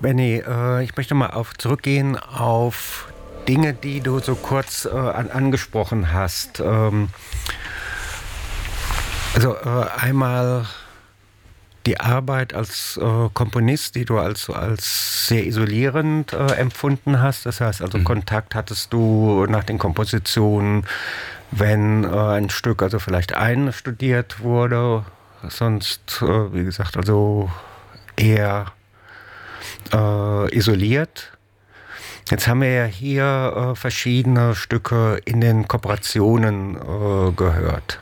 Benny, ich möchte mal zurückgehen auf Dinge, die du so kurz angesprochen hast. Einmal die Arbeit als Komponist, die du als sehr isolierend empfunden hast. Das heißt, also Kontakt hattest du nach den Kompositionen, wenn ein Stück also vielleicht einstudiert wurde, sonst, wie gesagt, also eher isoliert. Jetzt haben wir ja hier verschiedene Stücke in den Kooperationen gehört.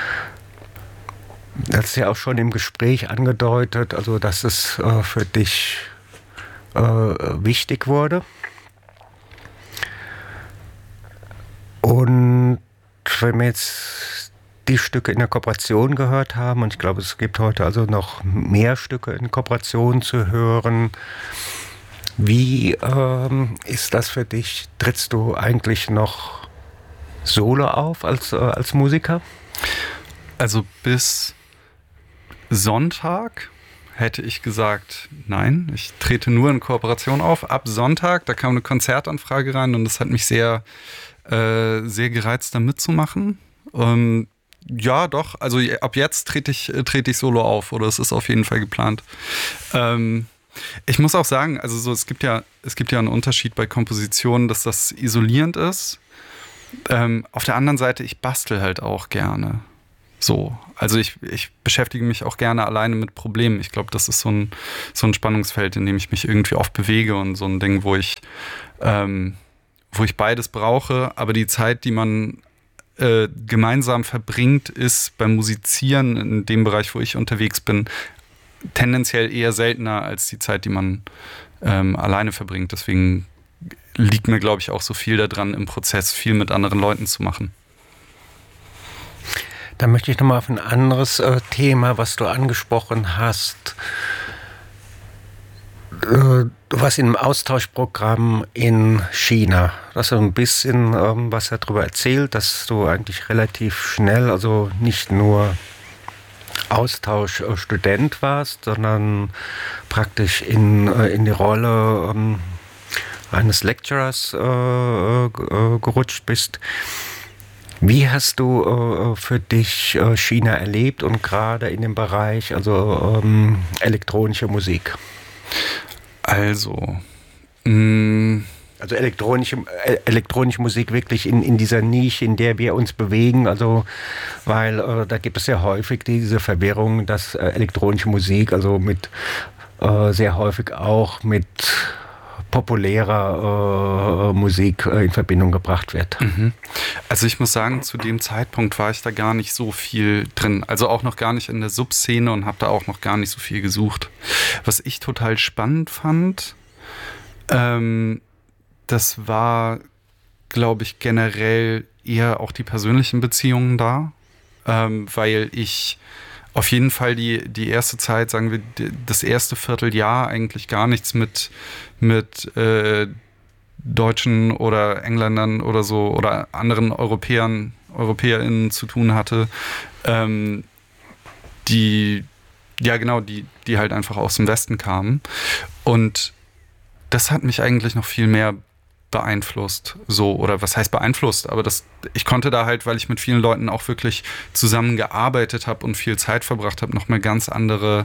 Das ist ja auch schon im Gespräch angedeutet, also dass es für dich wichtig wurde. Und wenn wir jetzt die Stücke in der Kooperation gehört haben, und ich glaube, es gibt heute also noch mehr Stücke in Kooperation zu hören, wie ist das für dich? Trittst du eigentlich noch solo auf als Musiker? Also bis Sonntag hätte ich gesagt, nein, ich trete nur in Kooperation auf. Ab Sonntag, da kam eine Konzertanfrage rein und das hat mich sehr, sehr gereizt, da mitzumachen. Ja, doch, also ab jetzt trete ich solo auf, oder es ist auf jeden Fall geplant. Ich muss auch sagen, also so, es gibt ja einen Unterschied bei Kompositionen, dass das isolierend ist. Auf der anderen Seite, ich bastel halt auch gerne. So, also ich beschäftige mich auch gerne alleine mit Problemen. Ich glaube, das ist so ein Spannungsfeld, in dem ich mich irgendwie oft bewege und so ein Ding, wo ich beides brauche. Aber die Zeit, die man gemeinsam verbringt, ist beim Musizieren in dem Bereich, wo ich unterwegs bin, tendenziell eher seltener als die Zeit, die man alleine verbringt. Deswegen liegt mir, glaube ich, auch so viel daran, im Prozess viel mit anderen Leuten zu machen. Da möchte ich nochmal auf ein anderes Thema, was du angesprochen hast. Du warst in einem Austauschprogramm in China. Du hast so ein bisschen was darüber erzählt, dass du eigentlich relativ schnell, also nicht nur Austauschstudent warst, sondern praktisch in die Rolle eines Lecturers gerutscht bist. Wie hast du für dich China erlebt und gerade in dem Bereich elektronische Musik? Also elektronische Musik wirklich in dieser Nische, in der wir uns bewegen, also weil da gibt es ja häufig diese Verwirrung, dass elektronische Musik also mit sehr häufig auch mit populärer Musik in Verbindung gebracht wird. Also ich muss sagen, zu dem Zeitpunkt war ich da gar nicht so viel drin. Also auch noch gar nicht in der Subszene und habe da auch noch gar nicht so viel gesucht. Was ich total spannend fand, das war, glaube ich, generell eher auch die persönlichen Beziehungen da, weil ich auf jeden Fall die erste Zeit, sagen wir, das erste Vierteljahr eigentlich gar nichts mit Deutschen oder Engländern oder so oder anderen EuropäerInnen zu tun hatte, die halt einfach aus dem Westen kamen. Und das hat mich eigentlich noch viel mehr beeinflusst, so, oder was heißt beeinflusst, aber ich konnte da halt, weil ich mit vielen Leuten auch wirklich zusammengearbeitet habe und viel Zeit verbracht habe, nochmal ganz andere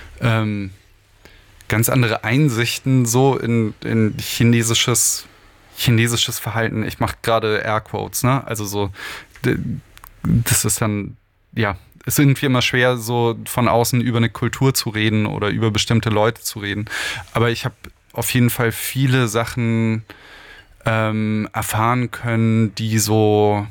Einsichten so in chinesisches Verhalten. Ich mache gerade Airquotes, ne? Also so, das ist dann, ja, es ist irgendwie immer schwer, so von außen über eine Kultur zu reden oder über bestimmte Leute zu reden. Aber ich habe auf jeden Fall viele Sachen erfahren können, die so,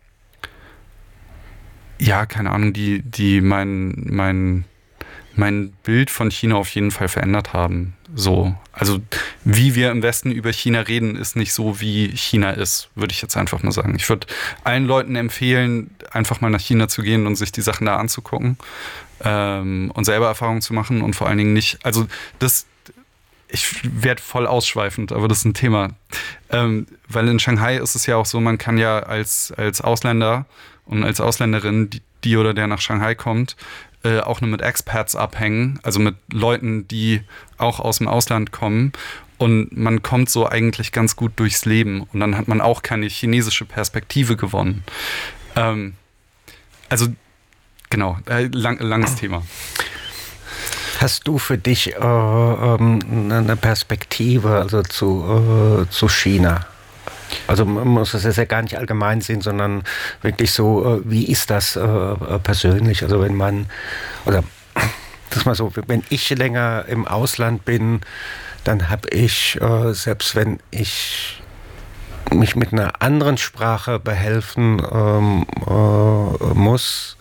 ja, keine Ahnung, die mein Bild von China auf jeden Fall verändert haben. So, also wie wir im Westen über China reden, ist nicht so, wie China ist, würde ich jetzt einfach mal sagen. Ich würde allen Leuten empfehlen, einfach mal nach China zu gehen und sich die Sachen da anzugucken und selber Erfahrungen zu machen und vor allen Dingen nicht, also ich werde voll ausschweifend, aber das ist ein Thema. Weil in Shanghai ist es ja auch so, man kann ja als Ausländer und als Ausländerin, die oder der nach Shanghai kommt, auch nur mit Expats abhängen, also mit Leuten, die auch aus dem Ausland kommen. Und man kommt so eigentlich ganz gut durchs Leben. Und dann hat man auch keine chinesische Perspektive gewonnen. Also, genau, langes Thema. Hast du für dich eine Perspektive also zu China? Also man muss das ja gar nicht allgemein sehen, sondern wirklich so, wie ist das persönlich? Also wenn man, oder das mal so, wenn ich länger im Ausland bin, dann habe ich, selbst wenn ich mich mit einer anderen Sprache behelfen muss,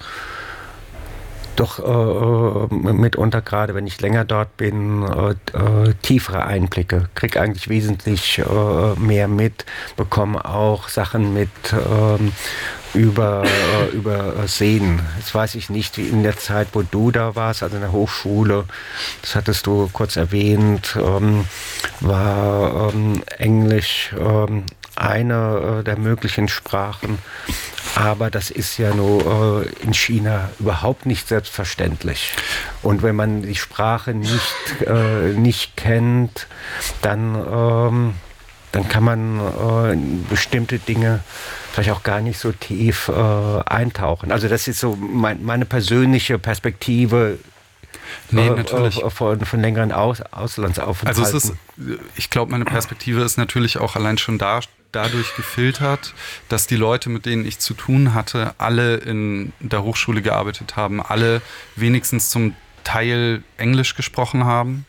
doch mitunter, gerade wenn ich länger dort bin, tiefere Einblicke, kriege eigentlich wesentlich mehr mit, bekomme auch Sachen mit über Sehen. Jetzt weiß ich nicht, wie in der Zeit, wo du da warst, also in der Hochschule, das hattest du kurz erwähnt, war Englisch eine der möglichen Sprachen. Aber das ist ja nur in China überhaupt nicht selbstverständlich. Und wenn man die Sprache nicht kennt, dann kann man bestimmte Dinge vielleicht auch gar nicht so tief eintauchen. Also das ist so meine persönliche Perspektive. Nee, natürlich. Von längeren Auslandsaufenthalten. Also ich glaube, meine Perspektive ist natürlich auch allein schon dadurch gefiltert, dass die Leute, mit denen ich zu tun hatte, alle in der Hochschule gearbeitet haben, alle wenigstens zum Teil Englisch gesprochen haben.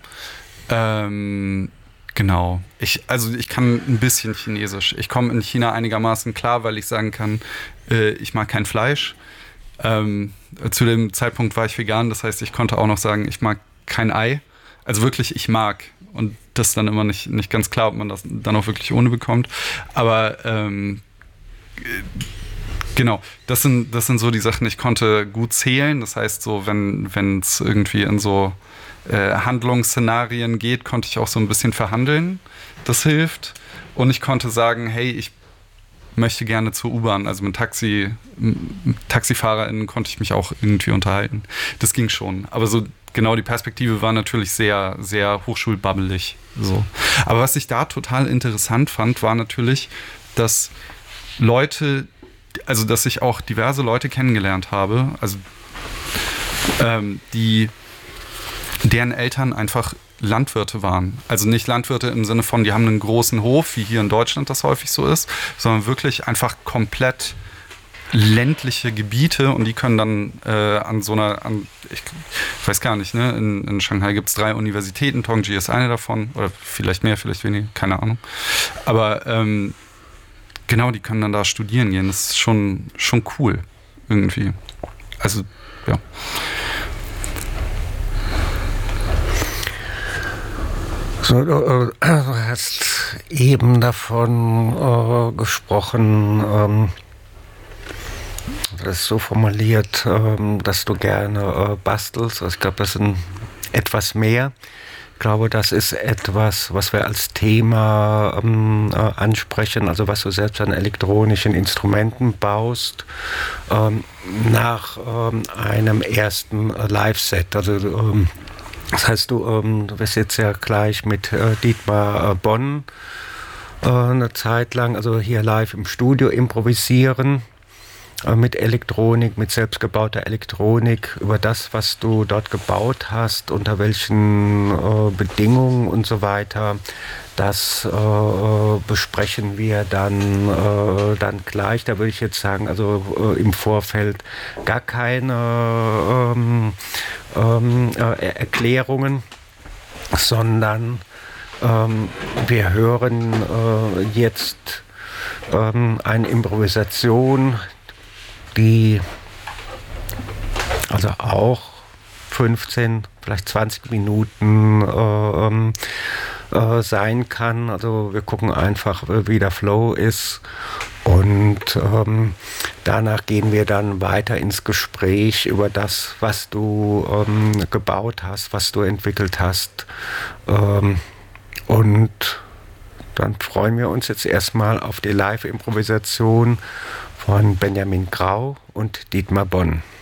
Genau. Ich kann ein bisschen Chinesisch. Ich komme in China einigermaßen klar, weil ich sagen kann, ich mag kein Fleisch. Zu dem Zeitpunkt war ich vegan, das heißt, ich konnte auch noch sagen, ich mag kein Ei. Also wirklich, ich mag. Und das ist dann immer nicht ganz klar, ob man das dann auch wirklich ohne bekommt. Aber genau, das sind so die Sachen, ich konnte gut zählen. Das heißt, so wenn es irgendwie in so Handlungsszenarien geht, konnte ich auch so ein bisschen verhandeln. Das hilft. Und ich konnte sagen, hey, ich möchte gerne zur U-Bahn. Also mit TaxifahrerInnen konnte ich mich auch irgendwie unterhalten. Das ging schon. Aber so genau, die Perspektive war natürlich sehr, sehr hochschulbabbelig. So. Aber was ich da total interessant fand, war natürlich, dass ich auch diverse Leute kennengelernt habe, also deren Eltern einfach Landwirte waren. Also nicht Landwirte im Sinne von, die haben einen großen Hof, wie hier in Deutschland das häufig so ist, sondern wirklich einfach komplett ländliche Gebiete und die können dann ich weiß gar nicht, ne? In Shanghai gibt es 3 Universitäten, Tongji ist eine davon, oder vielleicht mehr, vielleicht weniger, keine Ahnung. Aber genau, die können dann da studieren gehen. Das ist schon cool, irgendwie. Also, ja. So, du hast eben davon gesprochen, das ist so formuliert, dass du gerne bastelst. Also ich glaube, das sind etwas mehr. Ich glaube, das ist etwas, was wir als Thema ansprechen, also was du selbst an elektronischen Instrumenten baust, nach einem ersten Live-Set. Also das heißt, du wirst jetzt ja gleich mit Dietmar Bonn eine Zeit lang, also hier live im Studio improvisieren. Mit Elektronik, mit selbstgebauter Elektronik, über das, was du dort gebaut hast, unter welchen Bedingungen und so weiter. Das besprechen wir dann gleich. Da würde ich jetzt sagen, also im Vorfeld gar keine Erklärungen, sondern wir hören jetzt eine Improvisation, die also auch 15, vielleicht 20 Minuten sein kann. Also wir gucken einfach, wie der Flow ist und danach gehen wir dann weiter ins Gespräch über das, was du gebaut hast, was du entwickelt hast und dann freuen wir uns jetzt erstmal auf die Live-Improvisation von Benjamin Grau und Dietmar Bonn.